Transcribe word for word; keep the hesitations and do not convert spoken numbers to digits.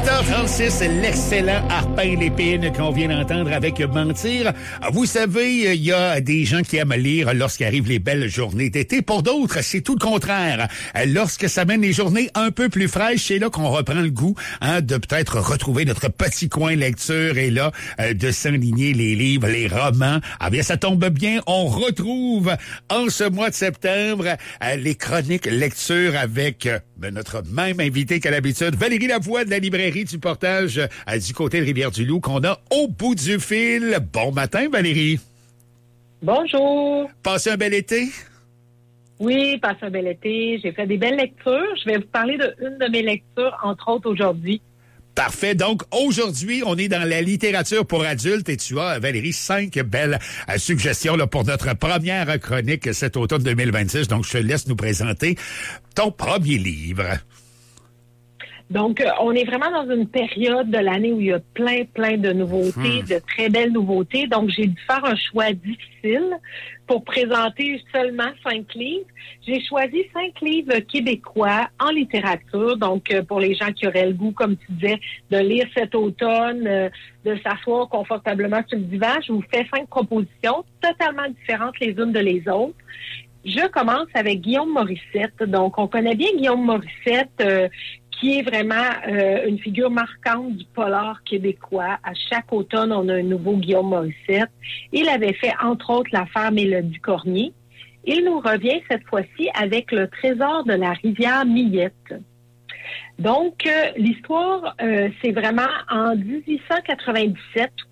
huit heures trente-six, l'excellent Arpin Lépine qu'on vient d'entendre avec Mentir. Vous savez, il y a des gens qui aiment lire lorsqu'arrivent les belles journées d'été. Pour d'autres, c'est tout le contraire. Lorsque ça mène les journées un peu plus fraîches, c'est là qu'on reprend le goût hein, de peut-être retrouver notre petit coin lecture et là, euh, de s'enligner les livres, les romans. Ah bien, ça tombe bien, on retrouve en ce mois de septembre euh, les chroniques lecture avec euh, notre même invité qu'à l'habitude, Valérie Lavoie de la librairie du Portage euh, du côté de Rivière-du-Loup qu'on a au bout du fil. Bon matin, Valérie. Bonjour. Passez un bel été? Oui, passez un bel été. J'ai fait des belles lectures. Je vais vous parler d'une de mes lectures, entre autres aujourd'hui. Parfait. Donc, aujourd'hui, on est dans la littérature pour adultes et tu as, Valérie, cinq belles euh, suggestions là, pour notre première chronique cet automne deux mille vingt-six. Donc, je te laisse nous présenter ton premier livre. Donc, euh, on est vraiment dans une période de l'année où il y a plein, plein de nouveautés, hmm. de très belles nouveautés. Donc, j'ai dû faire un choix difficile pour présenter seulement cinq livres. J'ai choisi cinq livres québécois en littérature. Donc, euh, pour les gens qui auraient le goût, comme tu disais, de lire cet automne, euh, de s'asseoir confortablement sur le divan, je vous fais cinq propositions totalement différentes les unes de les autres. Je commence avec Guillaume Morissette. Donc, on connaît bien Guillaume Morissette, euh, qui est vraiment euh, une figure marquante du polar québécois. À chaque automne, on a un nouveau Guillaume Morissette. Il avait fait, entre autres, l'affaire Mélodie Cormier. Il nous revient cette fois-ci avec Le trésor de la rivière Millette. Donc, euh, l'histoire, euh, c'est vraiment en dix-huit cent quatre-vingt-dix-sept